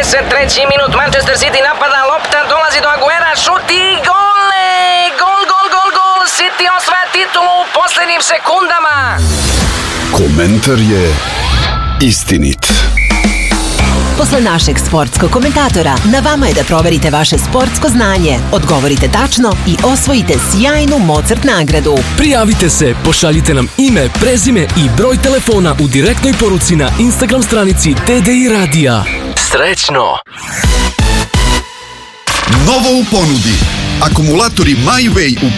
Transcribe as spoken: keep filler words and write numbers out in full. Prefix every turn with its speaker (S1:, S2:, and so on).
S1: šezdeset treći minut, Manchester City napada, lopta dolazi do Aguera, šut i gole! Gol, gol, gol, gol! City osvaja titulu u posljednjim sekundama!
S2: Komentar je istinit.
S3: Posle našeg sportskog komentatora, na vama je da proverite vaše sportsko znanje, odgovorite tačno i osvojite sjajnu Mozart nagradu.
S4: Prijavite se, pošaljite nam ime, prezime i broj telefona u direktnoj poruci na Instagram stranici T D I Radija. Srećno!
S2: Novo u ponudi. Akumulatori My Way u